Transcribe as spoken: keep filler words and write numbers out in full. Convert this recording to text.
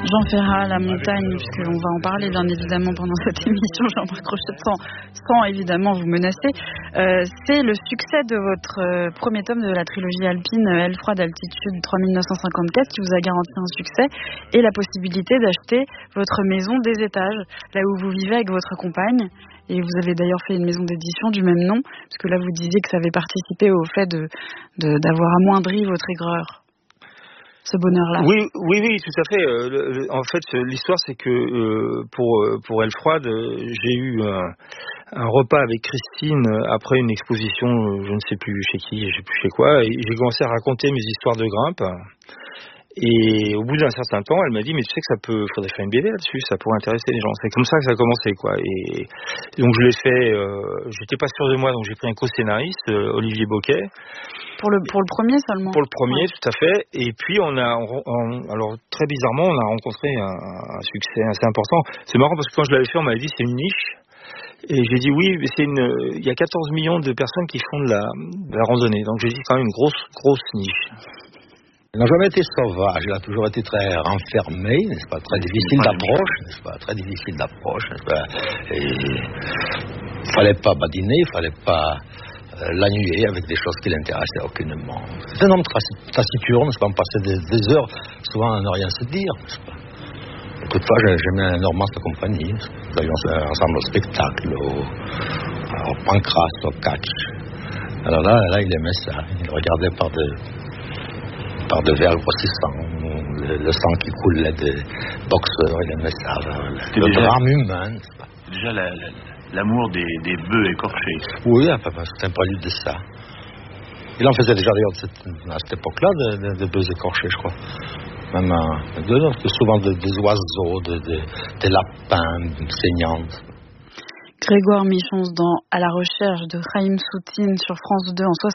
Jean Ferrat, la montagne, puisqu'on va en parler bien évidemment pendant cette émission, Jean-Marc Rochette, sans, sans évidemment vous menacer. Euh, c'est le succès de votre euh, premier tome de la trilogie alpine, Aile froide altitude trois mille neuf cent cinquante-quatre, qui vous a garanti un succès et la possibilité d'acheter votre maison des étages, là où vous vivez avec votre compagne. Et vous avez d'ailleurs fait une maison d'édition du même nom, parce que là vous disiez que ça avait participé au fait de, de, d'avoir amoindri votre aigreur. Ce bonheur-là. Oui, oui, oui, tout à fait. Euh, le, le, en fait, l'histoire, c'est que euh, pour pour Aile froide, euh, j'ai eu un, un repas avec Christine après une exposition, euh, je ne sais plus chez qui, je sais plus chez quoi, et j'ai commencé à raconter mes histoires de grimpe. Et au bout d'un certain temps, elle m'a dit, mais tu sais que ça peut, faudrait faire une B D là-dessus, ça pourrait intéresser les gens. C'est comme ça que ça a commencé, quoi. Et donc je l'ai fait. Euh, j'étais pas sûr de moi, donc j'ai pris un co-scénariste, euh, Olivier Boquet. Pour le pour le premier seulement. Pour le premier, ouais. Tout à fait. Et puis on a, on, on, alors très bizarrement, on a rencontré un, un succès assez important. C'est marrant parce que quand je l'avais fait, on m'avait dit c'est une niche. Et j'ai dit oui, mais c'est une. Il y a quatorze millions de personnes qui font de la, de la randonnée, donc j'ai dit quand même une grosse grosse niche. Il n'a jamais été sauvage, il a toujours été très renfermé, n'est-ce pas, très difficile d'approche, n'est-ce pas, très difficile d'approche, n'est-ce pas. Et il fallait pas badiner, il fallait pas euh, l'annuler avec des choses qui l'intéressaient aucunement. C'est un homme taciturne, n'est-ce pas, on passait des, des heures souvent à ne rien se dire, n'est-ce pas. Toutefois, j'aimais énormément sa compagnie. Nous allions ensemble au spectacle, au, au pancras, au catch. Alors là, là, il aimait ça. Il regardait par de, par de verres grossissants, le, le sang qui coulait des boxeurs, il aimait ça. Le, le drame humain. C'est déjà la, la, l'amour des, des bœufs écorchés. Oui, c'est un prélude de ça. Il en faisait déjà d'ailleurs cette, à cette époque-là, de, de, de bœufs écorchés, je crois. Même euh, de, souvent de, des oiseaux, de, de, des lapins saignantes. Grégoire Michons dans À la recherche de Chaim Soutine sur France deux en